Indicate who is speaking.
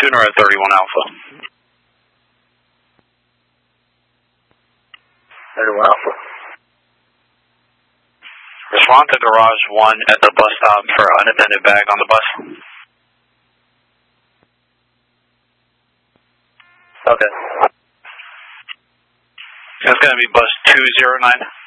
Speaker 1: Schooner at 31 Alpha.
Speaker 2: 31 Alpha.
Speaker 1: Respond to Garage 1 at the bus stop for unattended bag on the bus.
Speaker 2: Okay.
Speaker 1: It's going to be bus 209.